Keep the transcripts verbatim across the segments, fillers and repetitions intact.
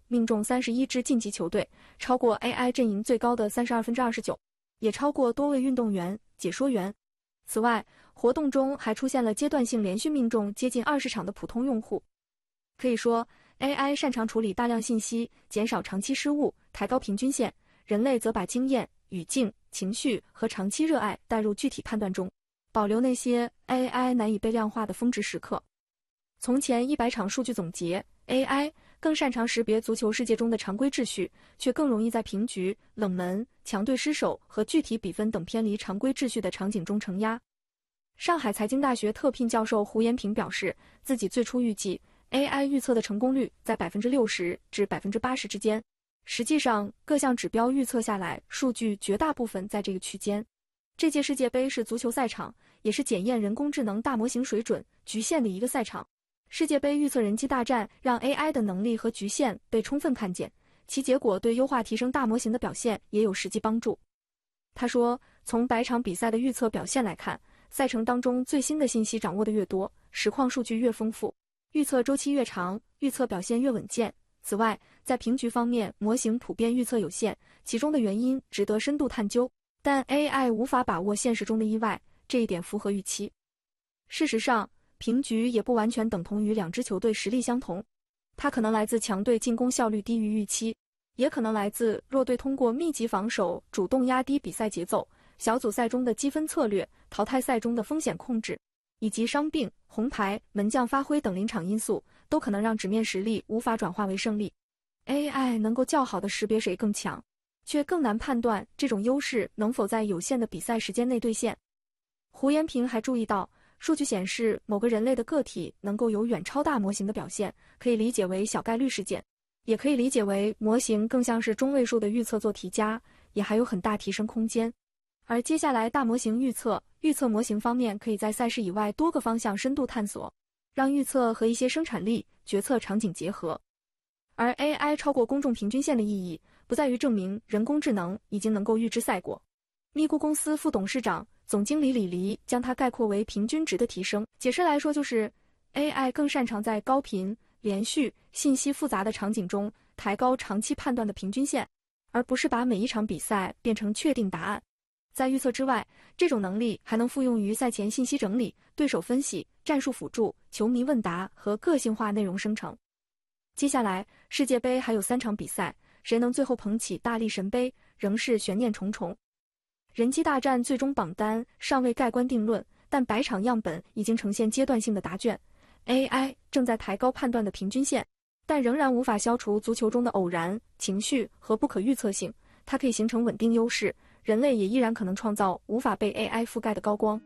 命中三十一支晋级球队，超过 A I 阵营最高的三十二分之二十九，也超过多位运动员、解说员。此外，活动中还出现了阶段性连续命中接近二十场的普通用户。可以说 ，A I 擅长处理大量信息，减少长期失误，抬高平均线；人类则把经验、语境、情绪和长期热爱带入具体判断中，保留那些 A I 难以被量化的峰值时刻。从前一百场数据总结 ，A I 更擅长识别足球世界中的常规秩序，却更容易在平局、冷门、强队失守和具体比分等偏离常规秩序的场景中承压。上海财经大学特聘教授胡延平表示，自己最初预计 A I 预测的成功率在 百分之六十 至 百分之八十 之间，实际上各项指标预测下来，数据绝大部分在这个区间。这届世界杯是足球赛场，也是检验人工智能大模型水准局限的一个赛场。世界杯预测人机大战让 A I 的能力和局限被充分看见，其结果对优化提升大模型的表现也有实际帮助。他说，从百场比赛的预测表现来看，赛程当中最新的信息掌握的越多，实况数据越丰富，预测周期越长，预测表现越稳健。此外，在平局方面，模型普遍预测有限，其中的原因值得深度探究，但 A I 无法把握现实中的意外，这一点符合预期。事实上，平局也不完全等同于两支球队实力相同，它可能来自强队进攻效率低于预期，也可能来自弱队通过密集防守主动压低比赛节奏，小组赛中的积分策略，淘汰赛中的风险控制，以及伤病、红牌、门将发挥等临场因素，都可能让纸面实力无法转化为胜利。A I 能够较好地识别谁更强，却更难判断这种优势能否在有限的比赛时间内兑现。胡延平还注意到，数据显示某个人类的个体能够有远超大模型的表现，可以理解为小概率事件，也可以理解为模型更像是中位数的预测做题家，也还有很大提升空间。而接下来大模型预测，预测模型方面可以在赛事以外多个方向深度探索，让预测和一些生产力、决策场景结合。而 A I 超过公众平均线的意义，不在于证明人工智能已经能够预知赛果。咪咕公司副董事长、总经理李黎将它概括为平均值的提升。解释来说就是 A I 更擅长在高频、连续、信息复杂的场景中抬高长期判断的平均线，而不是把每一场比赛变成确定答案。在预测之外，这种能力还能复用于赛前信息整理、对手分析、战术辅助、球迷问答和个性化内容生成。接下来，世界杯还有三场比赛，谁能最后捧起大力神杯，仍是悬念重重。人机大战最终榜单尚未盖棺定论，但百场样本已经呈现阶段性的答卷。A I 正在抬高判断的平均线，但仍然无法消除足球中的偶然、情绪和不可预测性。它可以形成稳定优势，人类也依然可能创造无法被 A I 覆盖的高光。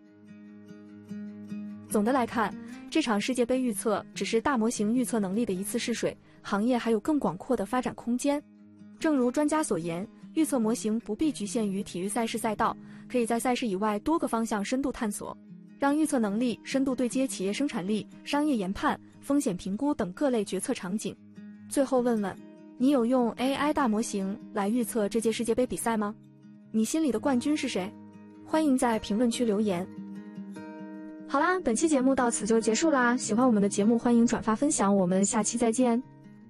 总的来看，这场世界杯预测只是大模型预测能力的一次试水，行业还有更广阔的发展空间。正如专家所言，预测模型不必局限于体育赛事赛道，可以在赛事以外多个方向深度探索，让预测能力深度对接企业生产力、商业研判、风险评估等各类决策场景。最后问问，你有用 A I 大模型来预测这届世界杯比赛吗？你心里的冠军是谁？欢迎在评论区留言。好啦，本期节目到此就结束啦。喜欢我们的节目，欢迎转发分享，我们下期再见。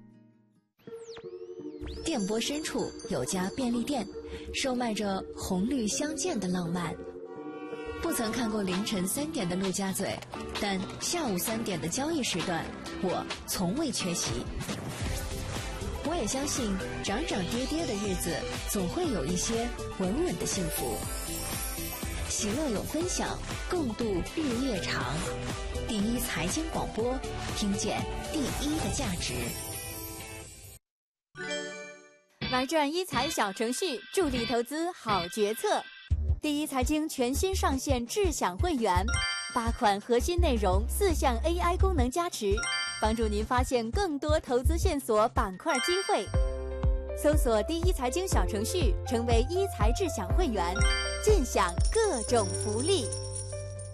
电波深处有家便利店，售卖着红绿相间的浪漫。不曾看过凌晨三点的陆家嘴，但下午三点的交易时段，我从未缺席。我也相信，涨涨跌跌的日子，总会有一些稳稳的幸福。喜乐有分享，共度日夜长。第一财经广播，听见第一的价值。 玩转一财小程序，助力投资好决策。第一财经全新上线智享会员，八款核心内容，四项 A I 功能加持，帮助您发现更多投资线索、板块机会。搜索第一财经小程序，成为一财智享会员，尽享各种福利。